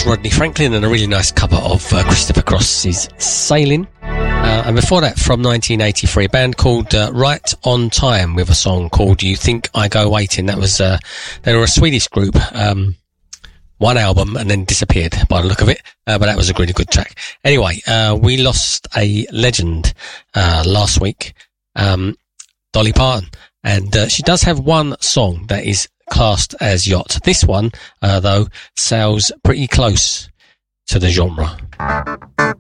was Rodney Franklin and a really nice cover of Christopher Cross's Sailing. And before that, from 1983, a band called Right on Time with a song called You Think I Go Waiting. That was, they were a Swedish group, one album and then disappeared by the look of it. But that was a really good track. Anyway, we lost a legend, last week, Dolly Parton. And she does have one song that is classed as yacht. This one, though, sails pretty close to the genre.